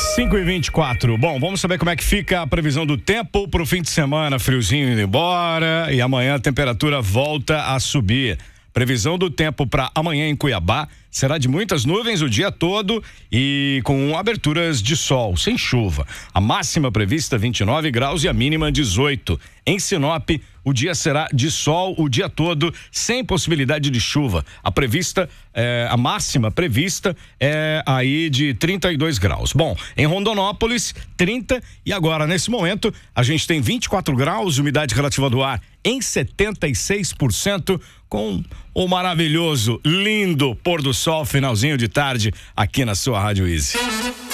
5h24. Bom, vamos saber como é que fica a previsão do tempo para o fim de semana. Friozinho indo embora e amanhã a temperatura volta a subir. Previsão do tempo para amanhã em Cuiabá será de muitas nuvens o dia todo e com aberturas de sol, sem chuva. A máxima prevista 29 graus e a mínima 18. Em Sinop, o dia será de sol o dia todo, sem possibilidade de chuva. A máxima prevista é aí de 32 graus. Bom, em Rondonópolis, 30 e agora, nesse momento, a gente tem 24 graus, umidade relativa do ar em 76%, com o maravilhoso, lindo pôr do sol, finalzinho de tarde, aqui na sua Rádio Easy.